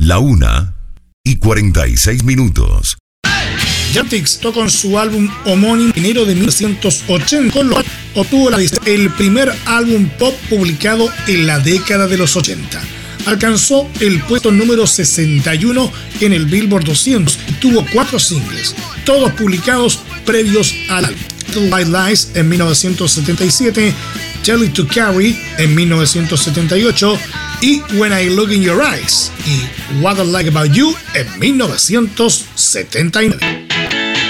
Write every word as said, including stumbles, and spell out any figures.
La una y cuarenta y seis minutos. Yantix tocó con su álbum homónimo en enero de mil novecientos ochenta, con lo cual obtuvo la, el primer álbum pop publicado en la década de los ochenta. Alcanzó el puesto número sesenta y uno en el Billboard doscientos y tuvo cuatro singles, todos publicados previos al álbum. White Lies en mil novecientos setenta y siete, Tell It to Carry en mil novecientos setenta y ocho y When I Look in Your Eyes y What I Like About You en mil novecientos setenta y nueve.